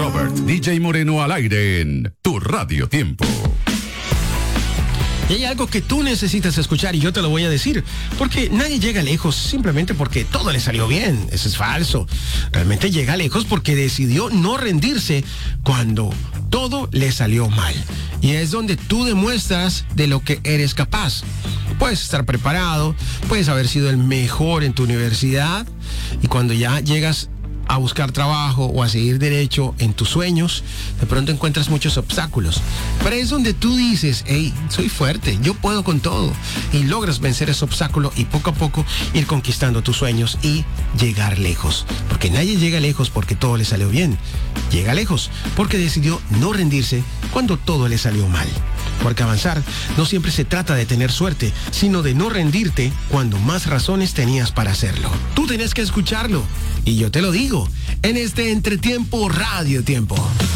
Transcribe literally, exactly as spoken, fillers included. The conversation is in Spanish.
Robert D J Moreno al aire en Tu Radio Tiempo. Y hay algo que tú necesitas escuchar y yo te lo voy a decir, porque nadie llega lejos simplemente porque todo le salió bien. Eso es falso. Realmente llega lejos porque decidió no rendirse cuando todo le salió mal. Y es donde tú demuestras de lo que eres capaz. Puedes estar preparado, puedes haber sido el mejor en tu universidad y cuando ya llegas a buscar trabajo o a seguir derecho en tus sueños, de pronto encuentras muchos obstáculos. Pero es donde tú dices, hey, soy fuerte, yo puedo con todo. Y logras vencer ese obstáculo y poco a poco ir conquistando tus sueños y llegar lejos. Porque nadie llega lejos porque todo le salió bien. Llega lejos porque decidió no rendirse cuando todo le salió mal. Porque avanzar no siempre se trata de tener suerte, sino de no rendirte cuando más razones tenías para hacerlo. Tú tenías que escucharlo. Y yo te lo digo, en este Entretiempo Radio Tiempo.